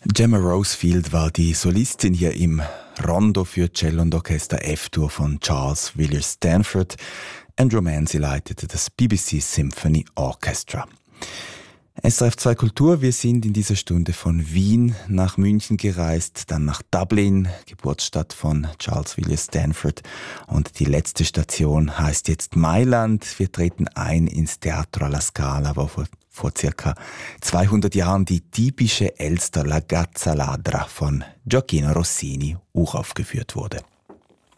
Gemma Rosefield war die Solistin hier im Rondo für Cello und Orchester F-Dur von Charles Villiers Stanford. Andrew Manzi leitete das BBC Symphony Orchestra. SRF 2 Kultur, wir sind in dieser Stunde von Wien nach München gereist, dann nach Dublin, Geburtsstadt von Charles Villiers Stanford, und die letzte Station heißt jetzt Mailand. Wir treten ein ins Teatro alla Scala, wo vor circa 200 Jahren die typische Elster La Gazza Ladra von Gioachino Rossini uraufgeführt wurde.